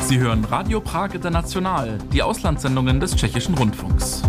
Sie hören Radio Prag International, die Auslandssendungen des Tschechischen Rundfunks.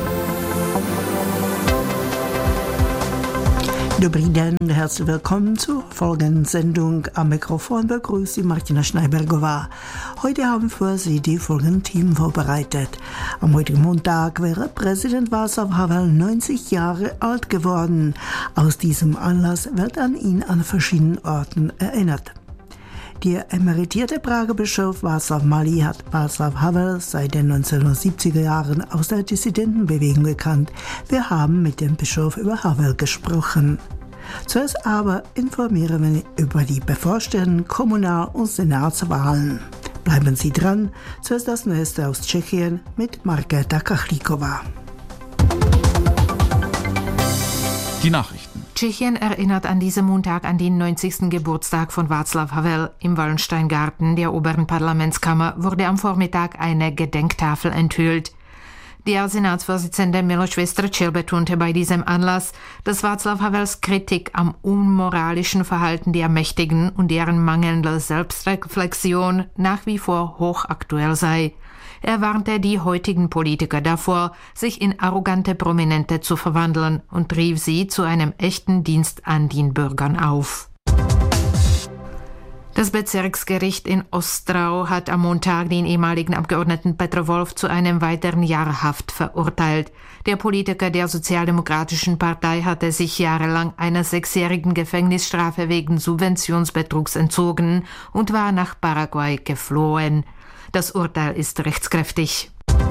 Dobrý den, herzlich willkommen zur folgenden Sendung. Am Mikrofon begrüßt Sie Martina Schneibergová. Heute haben für Sie die folgenden Themen vorbereitet. Am heutigen Montag wäre Präsident Václav Havel 90 Jahre alt geworden. Aus diesem Anlass wird an ihn an verschiedenen Orten erinnert. Der emeritierte Prager Bischof Václav Malý hat Václav Havel seit den 1970er Jahren aus der Dissidentenbewegung gekannt. Wir haben mit dem Bischof über Havel gesprochen. Zuerst aber informieren wir über die bevorstehenden Kommunal- und Senatswahlen. Bleiben Sie dran, zuerst das Neueste aus Tschechien mit Markéta Kachlíková. Die Nachrichten. Tschechien erinnert an diesem Montag an den 90. Geburtstag von Václav Havel. Im Wallensteingarten der oberen Parlamentskammer wurde am Vormittag eine Gedenktafel enthüllt. Der Senatsvorsitzende Miloš Vystrčil betonte bei diesem Anlass, dass Václav Havels Kritik am unmoralischen Verhalten der Mächtigen und deren mangelnde Selbstreflexion nach wie vor hochaktuell sei. Er warnte die heutigen Politiker davor, sich in arrogante Prominente zu verwandeln und rief sie zu einem echten Dienst an den Bürgern auf. Das Bezirksgericht in Ostrau hat am Montag den ehemaligen Abgeordneten Petr Wolf zu einem weiteren Jahr Haft verurteilt. Der Politiker der Sozialdemokratischen Partei hatte sich jahrelang einer 6-jährigen Gefängnisstrafe wegen Subventionsbetrugs entzogen und war nach Paraguay geflohen. Das Urteil ist rechtskräftig.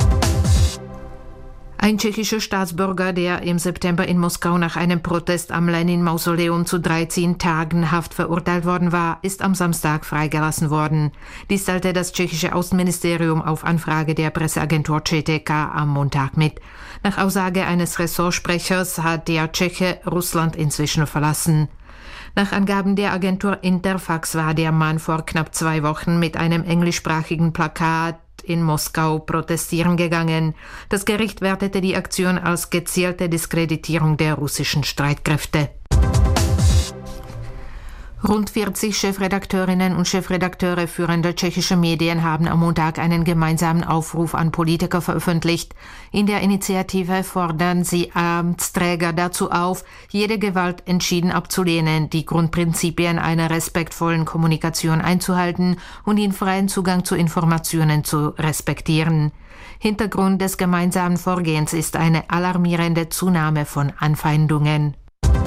Ein tschechischer Staatsbürger, der im September in Moskau nach einem Protest am Lenin-Mausoleum zu 13 Tagen Haft verurteilt worden war, ist am Samstag freigelassen worden. Dies teilte das tschechische Außenministerium auf Anfrage der Presseagentur ČTK am Montag mit. Nach Aussage eines Ressortsprechers hat der Tscheche Russland inzwischen verlassen. Nach Angaben der Agentur Interfax war der Mann vor knapp 2 Wochen mit einem englischsprachigen Plakat in Moskau protestieren gegangen. Das Gericht wertete die Aktion als gezielte Diskreditierung der russischen Streitkräfte. Rund 40 Chefredakteurinnen und Chefredakteure führender tschechischer Medien haben am Montag einen gemeinsamen Aufruf an Politiker veröffentlicht. In der Initiative fordern sie Amtsträger dazu auf, jede Gewalt entschieden abzulehnen, die Grundprinzipien einer respektvollen Kommunikation einzuhalten und den freien Zugang zu Informationen zu respektieren. Hintergrund des gemeinsamen Vorgehens ist eine alarmierende Zunahme von Anfeindungen.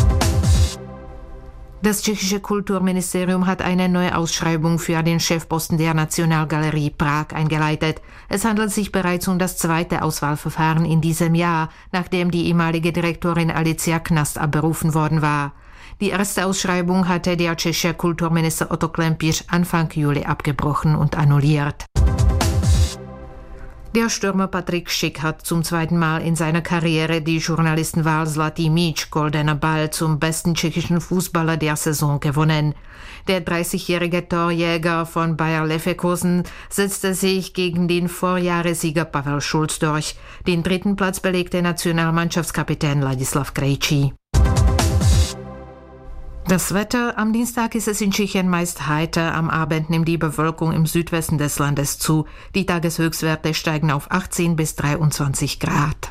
Das tschechische Kulturministerium hat eine neue Ausschreibung für den Chefposten der Nationalgalerie Prag eingeleitet. Es handelt sich bereits um das 2. Auswahlverfahren in diesem Jahr, nachdem die ehemalige Direktorin Alicia Knast abberufen worden war. Die erste Ausschreibung hatte der tschechische Kulturminister Otto Klempíř Anfang Juli abgebrochen und annulliert. Der Stürmer Patrik Schick hat zum 2. Mal in seiner Karriere die Journalistenwahl Zlatý míč, Goldener Ball, zum besten tschechischen Fußballer der Saison gewonnen. Der 30-jährige Torjäger von Bayer Leverkusen setzte sich gegen den Vorjahressieger Pavel Schulz durch. Den 3. Platz belegte Nationalmannschaftskapitän Ladislav Krejčí. Das Wetter: Am Dienstag ist es in Tschechien meist heiter, am Abend nimmt die Bewölkung im Südwesten des Landes zu. Die Tageshöchstwerte steigen auf 18 bis 23 Grad.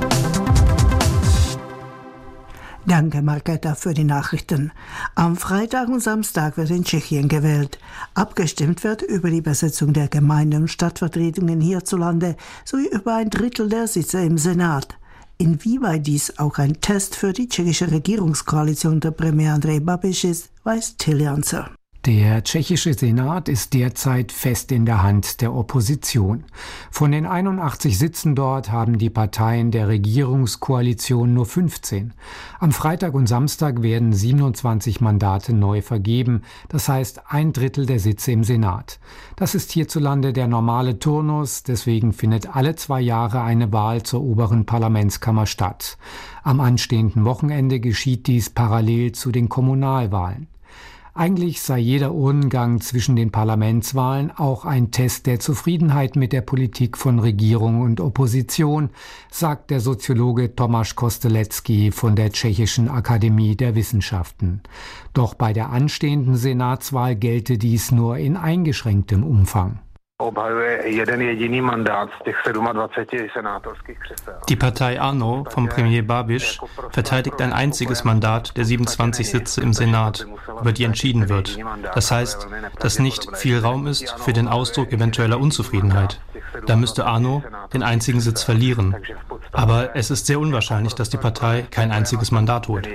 Danke, Markéta, für die Nachrichten. Am Freitag und Samstag wird in Tschechien gewählt. Abgestimmt wird über die Besetzung der Gemeinde- und Stadtvertretungen hierzulande sowie über ein Drittel der Sitze im Senat. Inwieweit dies auch ein Test für die tschechische Regierungskoalition unter Premier Andrej Babiš ist, weiß Tiljancer. Der tschechische Senat ist derzeit fest in der Hand der Opposition. Von den 81 Sitzen dort haben die Parteien der Regierungskoalition nur 15. Am Freitag und Samstag werden 27 Mandate neu vergeben, das heißt 1/3 der Sitze im Senat. Das ist hierzulande der normale Turnus, deswegen findet alle 2 Jahre eine Wahl zur oberen Parlamentskammer statt. Am anstehenden Wochenende geschieht dies parallel zu den Kommunalwahlen. Eigentlich sei jeder Urnengang zwischen den Parlamentswahlen auch ein Test der Zufriedenheit mit der Politik von Regierung und Opposition, sagt der Soziologe Tomáš Kostelecký von der Tschechischen Akademie der Wissenschaften. Doch bei der anstehenden Senatswahl gelte dies nur in eingeschränktem Umfang. Die Partei ANO vom Premier Babiš verteidigt ein einziges Mandat der 27 Sitze im Senat, über die entschieden wird. Das heißt, dass nicht viel Raum ist für den Ausdruck eventueller Unzufriedenheit. Da müsste ANO den einzigen Sitz verlieren. Aber es ist sehr unwahrscheinlich, dass die Partei kein einziges Mandat holt.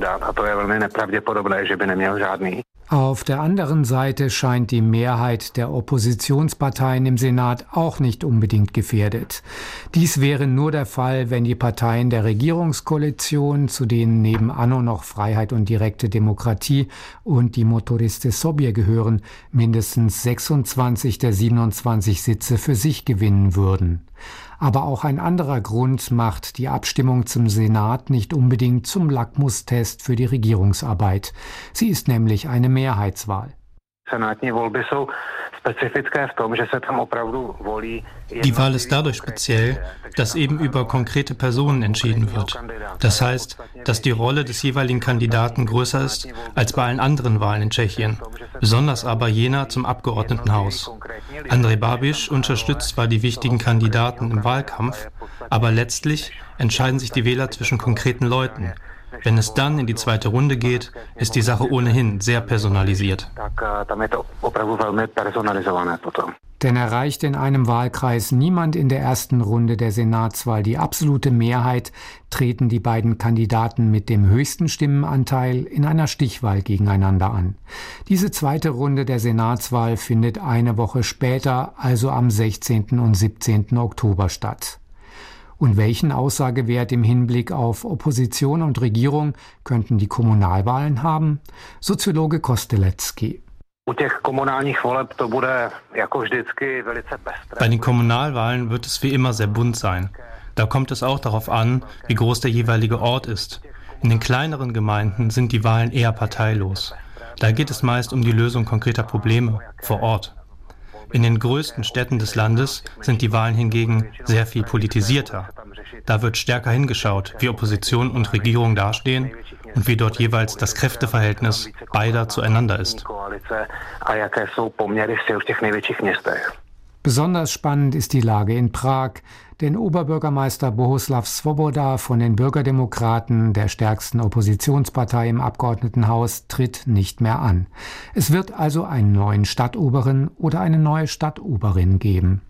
Auf der anderen Seite scheint die Mehrheit der Oppositionsparteien im Senat auch nicht unbedingt gefährdet. Dies wäre nur der Fall, wenn die Parteien der Regierungskoalition, zu denen neben ANO noch Freiheit und direkte Demokratie und die Motoriste Sobie gehören, mindestens 26 der 27 Sitze für sich gewinnen würden. Aber auch ein anderer Grund macht die Abstimmung zum Senat nicht unbedingt zum Lackmustest für die Regierungsarbeit. Sie ist nämlich eine Mehrheitswahl. Die Wahl ist dadurch speziell, dass eben über konkrete Personen entschieden wird. Das heißt, dass die Rolle des jeweiligen Kandidaten größer ist als bei allen anderen Wahlen in Tschechien, besonders aber jener zum Abgeordnetenhaus. Andrej Babiš unterstützt zwar die wichtigen Kandidaten im Wahlkampf, aber letztlich entscheiden sich die Wähler zwischen konkreten Leuten. Wenn es dann in die zweite Runde geht, ist die Sache ohnehin sehr personalisiert. Denn erreicht in einem Wahlkreis niemand in der ersten Runde der Senatswahl die absolute Mehrheit, treten die beiden Kandidaten mit dem höchsten Stimmenanteil in einer Stichwahl gegeneinander an. Diese zweite Runde der Senatswahl findet eine Woche später, also am 16. und 17. Oktober statt. Und welchen Aussagewert im Hinblick auf Opposition und Regierung könnten die Kommunalwahlen haben? Soziologe Kostelecki. Bei den Kommunalwahlen wird es wie immer sehr bunt sein. Da kommt es auch darauf an, wie groß der jeweilige Ort ist. In den kleineren Gemeinden sind die Wahlen eher parteilos. Da geht es meist um die Lösung konkreter Probleme vor Ort. In den größten Städten des Landes sind die Wahlen hingegen sehr viel politisierter. Da wird stärker hingeschaut, wie Opposition und Regierung dastehen und wie dort jeweils das Kräfteverhältnis beider zueinander ist. Besonders spannend ist die Lage in Prag, denn Oberbürgermeister Bohuslav Svoboda von den Bürgerdemokraten, der stärksten Oppositionspartei im Abgeordnetenhaus, tritt nicht mehr an. Es wird also einen neuen Stadtoberen oder eine neue Stadtoberin geben.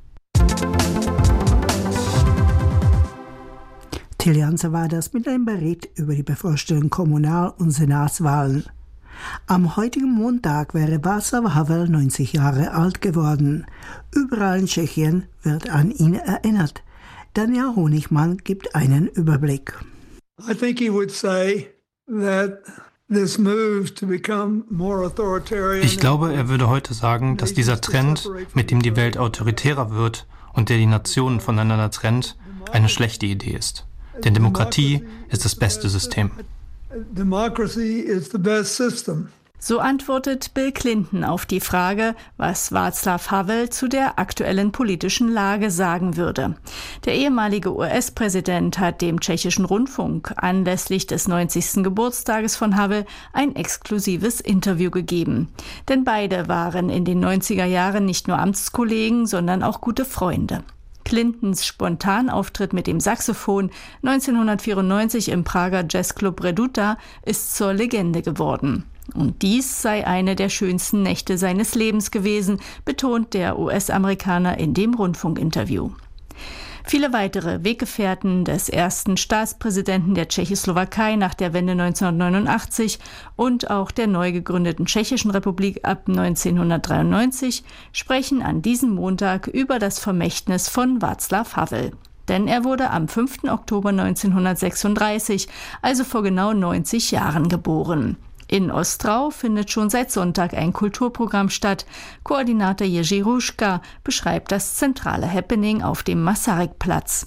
Till Janse war das mit einem Bericht über die bevorstehenden Kommunal- und Senatswahlen. Am heutigen Montag wäre Václav Havel 90 Jahre alt geworden. Überall in Tschechien wird an ihn erinnert. Daniel Honigmann gibt einen Überblick. I think he would say that this move to become more authoritarian. Ich glaube, er würde heute sagen, dass dieser Trend, mit dem die Welt autoritärer wird und der die Nationen voneinander trennt, eine schlechte Idee ist. Denn Demokratie ist das beste System. Democracy is the best system. So antwortet Bill Clinton auf die Frage, was Václav Havel zu der aktuellen politischen Lage sagen würde. Der ehemalige US-Präsident hat dem tschechischen Rundfunk anlässlich des 90. Geburtstages von Havel ein exklusives Interview gegeben. Denn beide waren in den 90er Jahren nicht nur Amtskollegen, sondern auch gute Freunde. Clintons Spontanauftritt mit dem Saxophon 1994 im Prager Jazzclub Reduta ist zur Legende geworden. Und dies sei eine der schönsten Nächte seines Lebens gewesen, betont der US-Amerikaner in dem Rundfunkinterview. Viele weitere Weggefährten des ersten Staatspräsidenten der Tschechoslowakei nach der Wende 1989 und auch der neu gegründeten Tschechischen Republik ab 1993 sprechen an diesem Montag über das Vermächtnis von Václav Havel. Denn er wurde am 5. Oktober 1936, also vor genau 90 Jahren, geboren. In Ostrau findet schon seit Sonntag ein Kulturprogramm statt. Koordinator Jerzy Ruschka beschreibt das zentrale Happening auf dem Masarykplatz.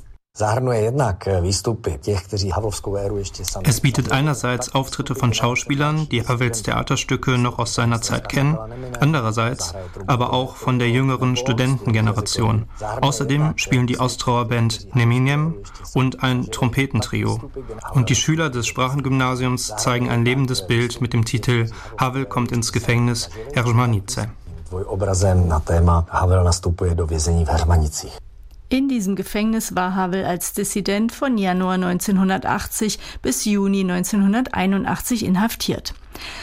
Es bietet einerseits Auftritte von Schauspielern, die Havels Theaterstücke noch aus seiner Zeit kennen, andererseits aber auch von der jüngeren Studentengeneration. Außerdem spielen die Ostrauer Band Neminem und ein Trompetentrio. Und die Schüler des Sprachengymnasiums zeigen ein lebendes Bild mit dem Titel Havel kommt ins Gefängnis Herzmanice. In diesem Gefängnis war Havel als Dissident von Januar 1980 bis Juni 1981 inhaftiert.